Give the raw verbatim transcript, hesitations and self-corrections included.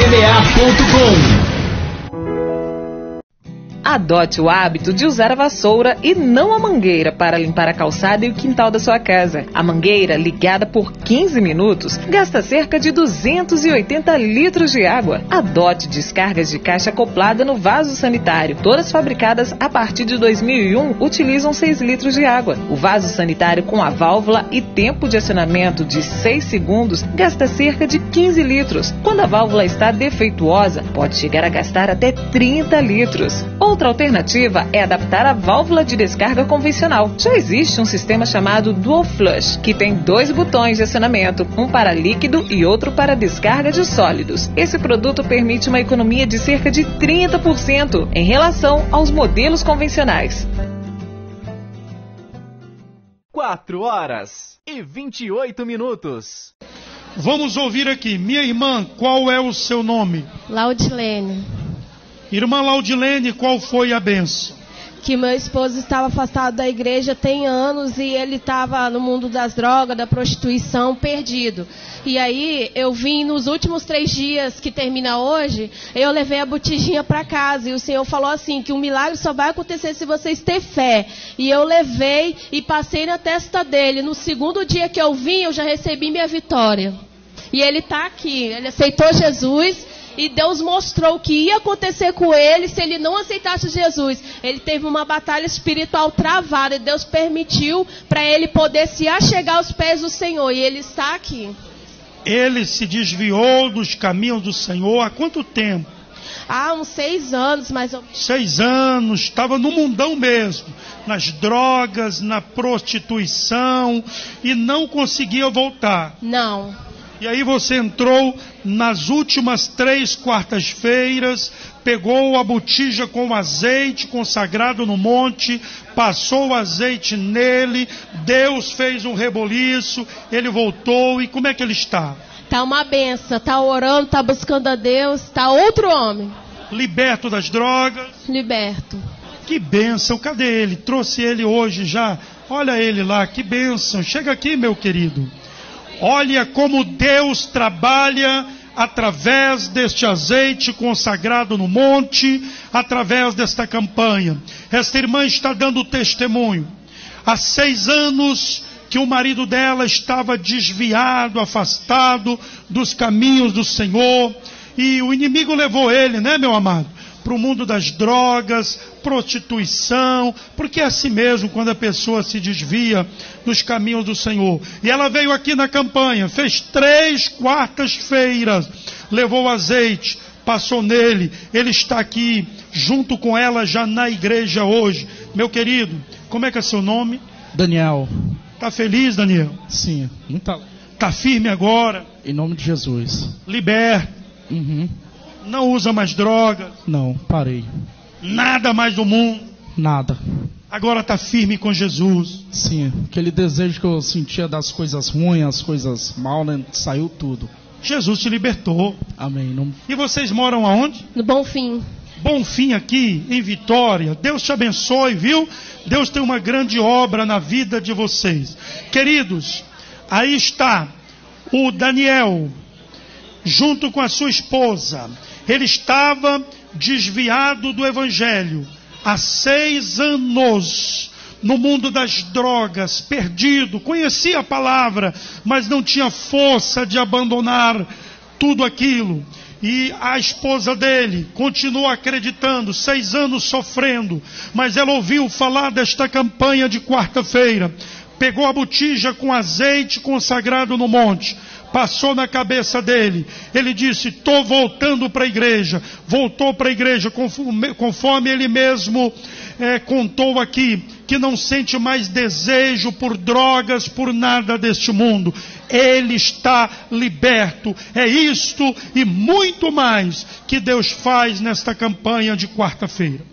semear ponto com. Adote o hábito de usar a vassoura e não a mangueira para limpar a calçada e o quintal da sua casa. A mangueira, ligada por quinze minutos, gasta cerca de duzentos e oitenta litros de água. Adote descargas de caixa acoplada no vaso sanitário. Todas fabricadas a partir de dois mil e um utilizam seis litros de água. O vaso sanitário com a válvula e tempo de acionamento de seis segundos gasta cerca de quinze litros. Quando a válvula está defeituosa, pode chegar a gastar até trinta litros. Outra alternativa é adaptar a válvula de descarga convencional. Já existe um sistema chamado Dual Flush, que tem dois botões de acionamento, um para líquido e outro para descarga de sólidos. Esse produto permite uma economia de cerca de trinta por cento em relação aos modelos convencionais. quatro horas e vinte e oito minutos. Vamos ouvir aqui. Minha irmã, qual é o seu nome? Laudilene. Irmã Laudilene, qual foi a benção? Que meu esposo estava afastado da igreja tem anos e ele estava no mundo das drogas, da prostituição, perdido. E aí eu vim nos últimos três dias que termina hoje, eu levei a botijinha para casa e o Senhor falou assim, que um milagre só vai acontecer se vocês terem fé. E eu levei e passei na testa dele. No segundo dia que eu vim, eu já recebi minha vitória. E ele está aqui, ele aceitou Jesus. E Deus mostrou o que ia acontecer com ele se ele não aceitasse Jesus. Ele teve uma batalha espiritual travada e Deus permitiu para ele poder se achegar aos pés do Senhor. E ele está aqui. Ele se desviou dos caminhos do Senhor há quanto tempo? Há uns seis anos, mais ou menos. Seis anos, estava no mundão mesmo, nas drogas, na prostituição e não conseguia voltar. Não. E aí você entrou nas últimas três quartas-feiras, pegou a botija com azeite consagrado no monte, passou o azeite nele, Deus fez um reboliço, ele voltou, e como é que ele está? Está uma benção, está orando, está buscando a Deus, está outro homem. Liberto das drogas? Liberto. Que bênção, cadê ele? Trouxe ele hoje já, olha ele lá, que bênção, chega aqui meu querido. Olha como Deus trabalha através deste azeite consagrado no monte, através desta campanha. Esta irmã está dando testemunho. Há seis anos que o marido dela estava desviado, afastado dos caminhos do Senhor, e o inimigo levou ele, né, meu amado, para o mundo das drogas, prostituição, porque é assim mesmo quando a pessoa se desvia dos caminhos do Senhor. E ela veio aqui na campanha, fez três quartas-feiras, levou azeite, passou nele, ele está aqui junto com ela já na igreja hoje. Meu querido, como é que é seu nome? Daniel. Está feliz, Daniel? Sim, muito. Está firme agora? Em nome de Jesus. Liberto. Uhum. Não usa mais drogas? Não, parei. Nada mais do mundo? Nada. Agora está firme com Jesus? Sim, aquele desejo que eu sentia das coisas ruins, as coisas mal, né? Saiu tudo. Jesus te libertou. Amém. Não... E vocês moram aonde? No Bonfim. Bonfim aqui, em Vitória. Deus te abençoe, viu? Deus tem uma grande obra na vida de vocês. Queridos, aí está o Daniel, junto com a sua esposa. Ele estava desviado do Evangelho há seis anos, no mundo das drogas, perdido, conhecia a palavra, mas não tinha força de abandonar tudo aquilo. E a esposa dele continuou acreditando, seis anos sofrendo, mas ela ouviu falar desta campanha de quarta-feira, pegou a botija com azeite consagrado no monte, passou na cabeça dele, ele disse, estou voltando para a igreja, voltou para a igreja, conforme, conforme ele mesmo é, contou aqui, que não sente mais desejo por drogas, por nada deste mundo, ele está liberto. É isto e muito mais que Deus faz nesta campanha de quarta-feira.